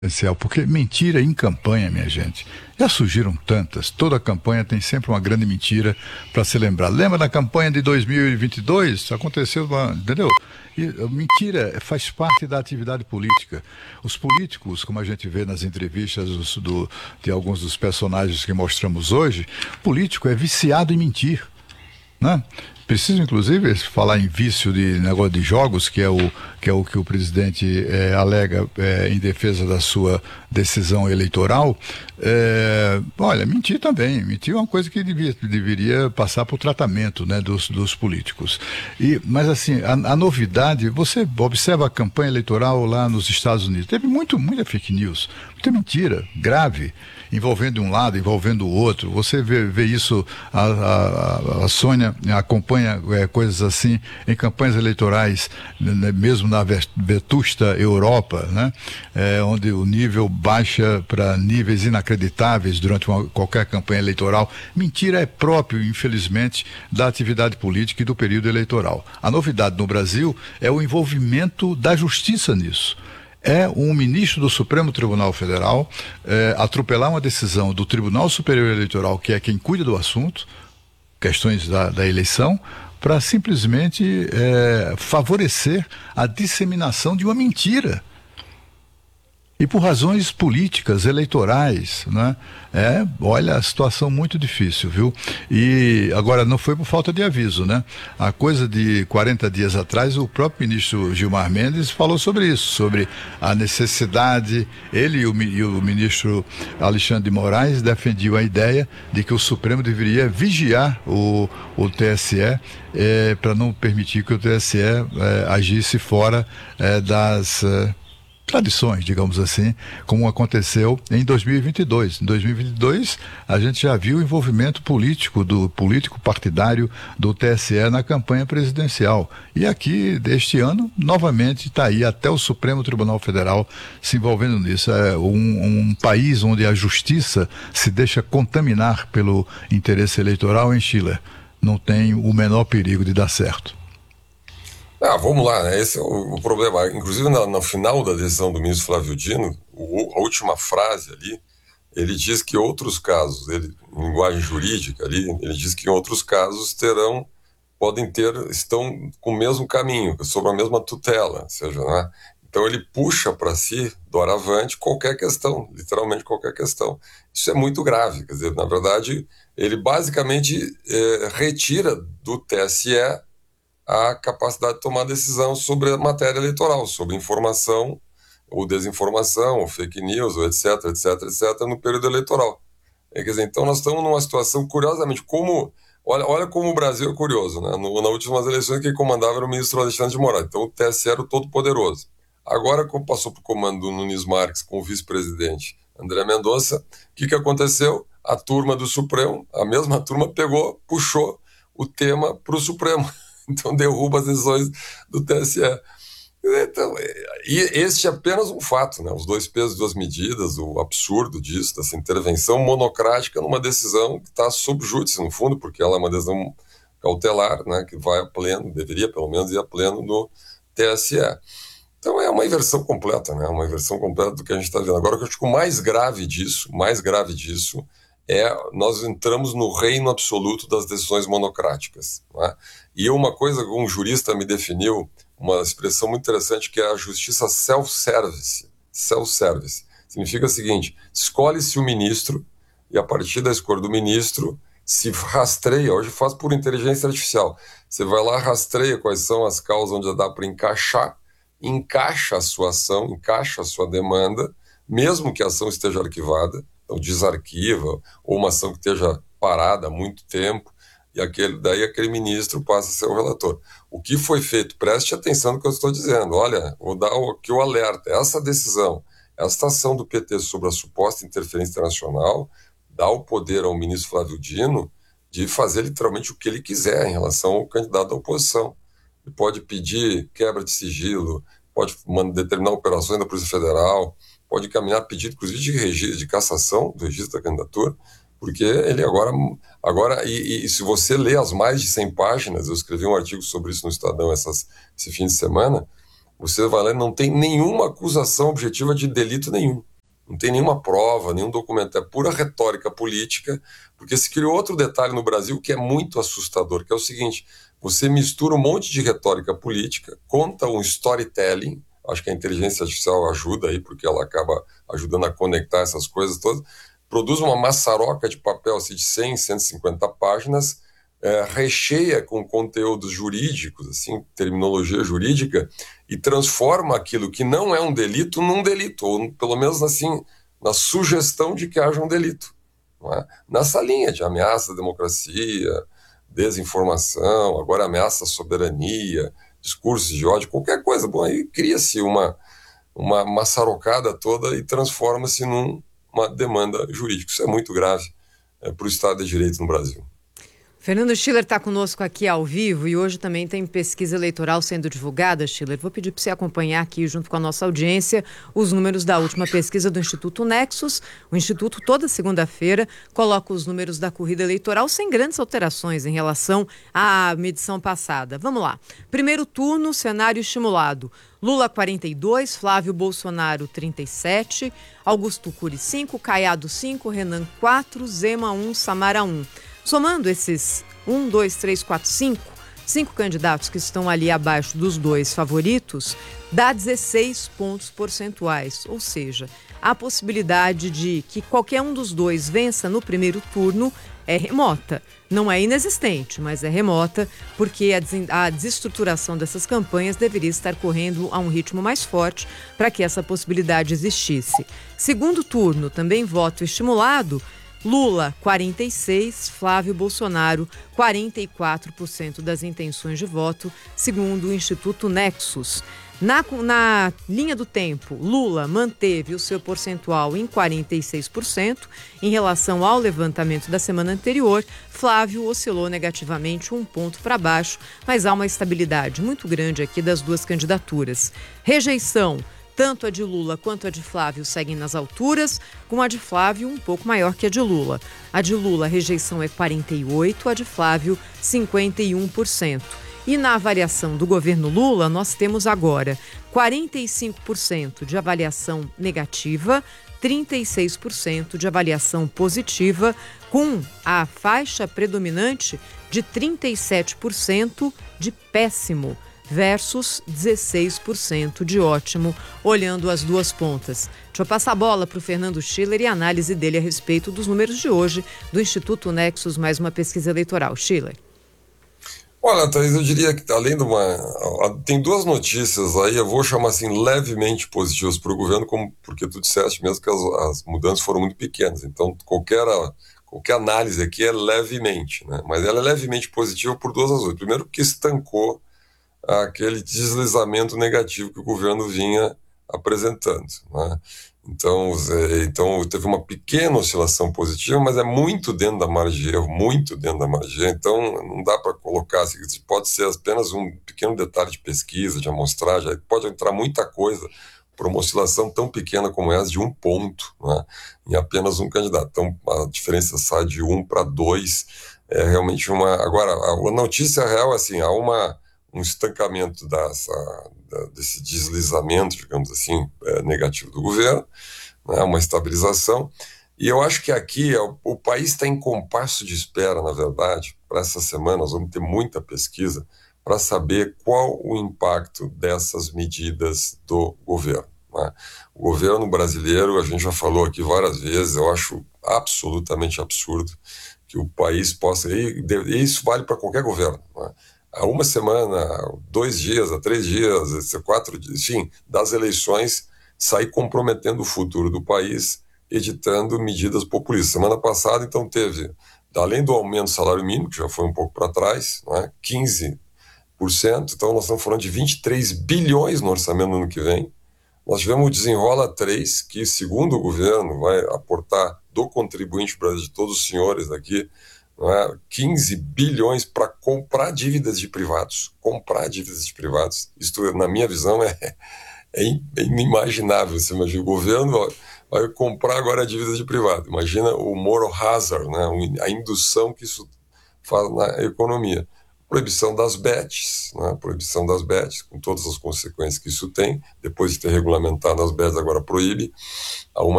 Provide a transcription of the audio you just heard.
Essencial, porque mentira em campanha, minha gente, já surgiram tantas. Toda campanha tem sempre uma grande mentira para se lembrar. Lembra da campanha de 2022? Aconteceu, entendeu? E mentira faz parte da atividade política. Os políticos, como a gente vê nas entrevistas de alguns dos personagens que mostramos hoje, político é viciado em mentir, né? Preciso, inclusive, falar em vício de negócio de jogos, que é o que o presidente alega em defesa da sua decisão eleitoral. Olha, mentir também. Mentir é uma coisa que deveria passar por tratamento, né, dos políticos. Mas, assim, a novidade, você observa a campanha eleitoral lá nos Estados Unidos, teve muita fake news, muita mentira grave, envolvendo um lado, envolvendo o outro. Você vê isso, a Sônia acompanha coisas assim em campanhas eleitorais, né, mesmo na vetusta Europa, né, onde o nível baixa para níveis inacreditáveis durante qualquer campanha eleitoral. Mentira é próprio, infelizmente, da atividade política e do período eleitoral. A novidade no Brasil é o envolvimento da justiça nisso. É um ministro do Supremo Tribunal Federal atropelar uma decisão do Tribunal Superior Eleitoral, que é quem cuida do assunto, questões da eleição, para simplesmente favorecer a disseminação de uma mentira. E por razões políticas, eleitorais, né? Olha, a situação muito difícil, viu? E agora não foi por falta de aviso, né? A coisa de 40 dias atrás, o próprio ministro Gilmar Mendes falou sobre isso, sobre a necessidade, ele e o ministro Alexandre de Moraes defendiam a ideia de que o Supremo deveria vigiar o TSE para não permitir que o TSE agisse fora das tradições, digamos assim, como aconteceu em 2022. Em 2022, a gente já viu o envolvimento político partidário do TSE na campanha presidencial. E aqui, deste ano, novamente está aí até o Supremo Tribunal Federal se envolvendo nisso. É um país onde a justiça se deixa contaminar pelo interesse eleitoral em Chile. Não tem o menor perigo de dar certo. Vamos lá, né? Esse é o problema. Inclusive, no final da decisão do ministro Flávio Dino, a última frase ali, ele diz que outros casos, em linguagem jurídica ali, ele diz que em outros casos estão com o mesmo caminho, sobre a mesma tutela, ou seja, né? Então ele puxa para si, doravante, qualquer questão, literalmente qualquer questão. Isso é muito grave, quer dizer, na verdade, ele basicamente retira do TSE a capacidade de tomar decisão sobre a matéria eleitoral, sobre informação ou desinformação, ou fake news, ou etc, no período eleitoral. Quer dizer, então nós estamos numa situação, curiosamente, olha como o Brasil é curioso, né? Nas últimas eleições, quem comandava era o ministro Alexandre de Moraes, então o TSE era o todo-poderoso. Agora, como passou para o comando do Nunes Marques com o vice-presidente André Mendonça, o que aconteceu? A turma do Supremo, a mesma turma puxou o tema para o Supremo. Então derruba as decisões do TSE. Então, e este é apenas um fato, né? Os 2 pesos, 2 medidas, o absurdo disso, dessa intervenção monocrática numa decisão que está sob júdice, no fundo, porque ela é uma decisão cautelar, né? Que vai a pleno, deveria pelo menos ir a pleno no TSE. Então é uma inversão completa, né? Uma inversão completa do que a gente está vendo. Agora, o que eu acho que o mais grave disso, nós entramos no reino absoluto das decisões monocráticas, né? E uma coisa que um jurista me definiu, uma expressão muito interessante, que é a justiça self-service. Self-service significa o seguinte: escolhe-se o ministro e a partir da escolha do ministro se rastreia, hoje faz por inteligência artificial, você vai lá, rastreia quais são as causas onde dá para encaixar, encaixa a sua ação, encaixa a sua demanda, mesmo que a ação esteja arquivada, então desarquiva, ou uma ação que esteja parada há muito tempo, e daí aquele ministro passa a ser o relator. O que foi feito? Preste atenção no que eu estou dizendo. Olha, vou dar aqui o alerta. Essa decisão, esta ação do PT sobre a suposta interferência internacional, dá o poder ao ministro Flávio Dino de fazer literalmente o que ele quiser em relação ao candidato da oposição. Ele pode pedir quebra de sigilo, pode determinar operações da Polícia Federal, pode encaminhar pedido, inclusive, de registro, de cassação do registro da candidatura, porque ele agora e se você lê as mais de 100 páginas, eu escrevi um artigo sobre isso no Estadão esse fim de semana, você vai ler, não tem nenhuma acusação objetiva de delito nenhum. Não tem nenhuma prova, nenhum documento, é pura retórica política, porque se criou outro detalhe no Brasil que é muito assustador, que é o seguinte: você mistura um monte de retórica política, conta um storytelling, acho que a inteligência artificial ajuda aí, porque ela acaba ajudando a conectar essas coisas todas, produz uma maçaroca de papel assim, de 100, 150 páginas, recheia com conteúdos jurídicos, assim, terminologia jurídica, e transforma aquilo que não é um delito num delito, ou pelo menos assim, na sugestão de que haja um delito. Não é? Nessa linha de ameaça à democracia, desinformação, agora ameaça à soberania, discursos de ódio, qualquer coisa. Bom, aí cria-se uma maçarocada toda e transforma-se numa demanda jurídica. Isso é muito grave para o Estado de Direito no Brasil. Fernando Schiller está conosco aqui ao vivo e hoje também tem pesquisa eleitoral sendo divulgada, Schiller. Vou pedir para você acompanhar aqui, junto com a nossa audiência, os números da última pesquisa do Instituto Nexus. O Instituto, toda segunda-feira, coloca os números da corrida eleitoral sem grandes alterações em relação à medição passada. Vamos lá. Primeiro turno, cenário estimulado. Lula 42, Flávio Bolsonaro 37, Augusto Cury 5, Caiado 5, Renan 4, Zema 1, Samara 1. Somando esses 1, 2, 3, 4, 5 candidatos que estão ali abaixo dos dois favoritos, dá 16 pontos percentuais. Ou seja, a possibilidade de que qualquer um dos dois vença no primeiro turno é remota. Não é inexistente, mas é remota, porque a desestruturação dessas campanhas deveria estar correndo a um ritmo mais forte para que essa possibilidade existisse. Segundo turno, também voto estimulado. Lula, 46%, Flávio Bolsonaro, 44% das intenções de voto, segundo o Instituto Nexus. Na linha do tempo, Lula manteve o seu percentual em 46% em relação ao levantamento da semana anterior. Flávio oscilou negativamente 1 ponto para baixo, mas há uma estabilidade muito grande aqui das duas candidaturas. Rejeição. Tanto a de Lula quanto a de Flávio seguem nas alturas, com a de Flávio um pouco maior que a de Lula. A de Lula, a rejeição é 48%, a de Flávio, 51%. E na avaliação do governo Lula, nós temos agora 45% de avaliação negativa, 36% de avaliação positiva, com a faixa predominante de 37% de péssimo, versus 16% de ótimo, olhando as duas pontas. Deixa eu passar a bola para o Fernando Schiller e a análise dele a respeito dos números de hoje do Instituto Nexus, mais uma pesquisa eleitoral. Schiller. Olha, Thaís, eu diria que além de tem duas notícias aí, eu vou chamar assim levemente positivas para o governo, porque tu disseste mesmo que as mudanças foram muito pequenas, então qualquer análise aqui é levemente, né? Mas ela é levemente positiva por duas razões. Primeiro, porque estancou aquele deslizamento negativo que o governo vinha apresentando, né? Então teve uma pequena oscilação positiva, mas é muito dentro da margem de erro, muito dentro da margem de erro. Então não dá para colocar assim, pode ser apenas um pequeno detalhe de pesquisa, de amostragem, pode entrar muita coisa para uma oscilação tão pequena como essa de 1 ponto, né, em apenas um candidato. Então a diferença sai de 1 para 2, é realmente Agora, a notícia real é assim, há um estancamento desse deslizamento, digamos assim, negativo do governo, né, uma estabilização. E eu acho que aqui o país está em compasso de espera, na verdade. Para essa semana nós vamos ter muita pesquisa para saber qual o impacto dessas medidas do governo, né? O governo brasileiro, a gente já falou aqui várias vezes, eu acho absolutamente absurdo que o país possa... E isso vale para qualquer governo, né? Há uma semana, 2 dias, há 3 dias, 4 dias, enfim, das eleições, sair comprometendo o futuro do país, editando medidas populistas. Semana passada, então, teve, além do aumento do salário mínimo, que já foi um pouco para trás, né, 15%, então nós estamos falando de 23 bilhões no orçamento no ano que vem. Nós tivemos o Desenrola 3, que, segundo o governo, vai aportar do contribuinte brasileiro, de todos os senhores aqui, 15 bilhões para comprar dívidas de privados. Comprar dívidas de privados. Isto, na minha visão, é inimaginável. Você imagina, o governo vai comprar agora dívidas de privado. Imagina o moral hazard, né? A indução que isso faz na economia. Proibição das bets, né? Proibição das bets, com todas as consequências que isso tem. Depois de ter regulamentado as bets, agora proíbe. Há uma